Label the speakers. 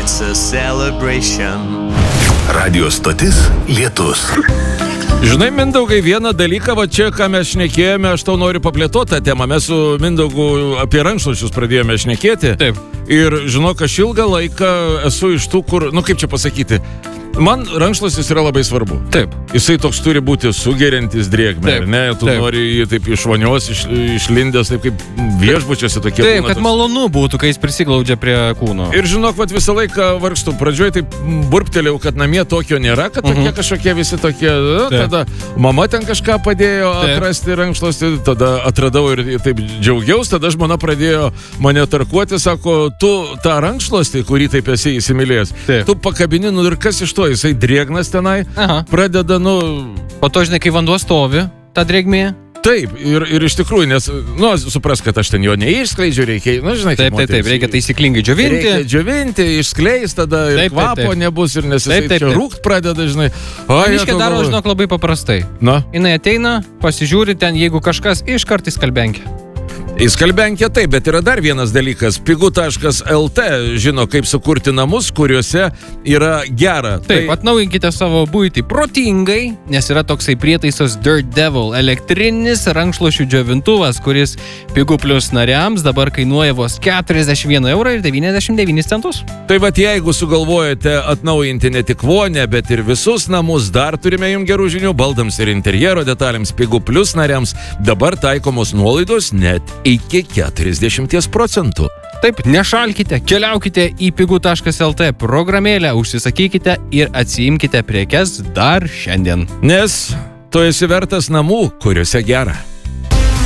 Speaker 1: It's a celebration.
Speaker 2: Radio stotis Lietus.
Speaker 3: Žinai, Mindaugai, vieną dalyką, va čia, ką mes šnekėjome, aš tau noriu paplėtoti tą temą. Mes su Mindaugu apie rankšluosčius pradėjome šnekėti.
Speaker 4: Taip.
Speaker 3: Ir žinok, aš ilgą laiką esu iš tų, kur, kaip čia pasakyti, man rankšluostis yra labai svarbu.
Speaker 4: Taip.
Speaker 3: Jisai toks turi būti sugeriantis drėgmę,
Speaker 4: Taip.
Speaker 3: ne? Tu nori jį taip iš vonios išlindęs, taip kaip viešbučiuose tokie.
Speaker 4: Taip, kad malonu būtų, kai jis prisiglaudžia prie kūno.
Speaker 3: Ir žinok, vat visą laiką vargstu. Pradžioj taip burptelėjau, kad namie tokio nėra, kad tokie kažkokie visi tokie. Tada mama ten kažką padėjo atrasti rankšluostį, tada atradau ir taip džiaugiausi, tada žmona pradėjo mane tarkuoti, sako, tu tą rankšluostį, kurį taip esi įsimylėjęs, tu pakabini, ir kas iš to, jisai drėgnas tenai, pradeda,
Speaker 4: Po to, žinai, kai vanduo stovi, ta drėgmė.
Speaker 3: Taip, ir iš tikrųjų, nes, supras, kad aš ten jo neišskleidžiu, reikia, žinai,
Speaker 4: taip, reikia taisyklingai džiovinti. Reikia
Speaker 3: džiovinti, išskleis, tada ir kvapo nebus, ir nes jisai čia rūkt pradeda, žinai.
Speaker 4: Maniškė daro, žinok, labai paprastai. Jinai ateina, pasižiūri ten, jeigu kažkas iškart įskalbenkia.
Speaker 3: Įskalbenkia taip, bet yra dar vienas dalykas. Pigu.lt žino, kaip sukurti namus, kuriuose yra gera.
Speaker 4: Taip, atnaujinkite savo buitį protingai, nes yra toksai prietaisas Dirt Devil, elektrinis rankšluosčių džiovintuvas, kuris Pigu Plus nariams dabar kainuoja vos 41,99 €.
Speaker 3: Tai vat jeigu sugalvojate atnaujinti ne tik vonę, bet ir visus namus, dar turime jums gerų žinių. Baldams ir interjero detalėms Pigu Plus nariams dabar taikomos nuolaidos net iki 40%.
Speaker 4: Taip, nešalkite, keliaukite į pigu.lt programėlę, užsisakykite ir atsiimkite prekes dar šiandien.
Speaker 3: Nes tu esi vertas namų, kuriuose gera.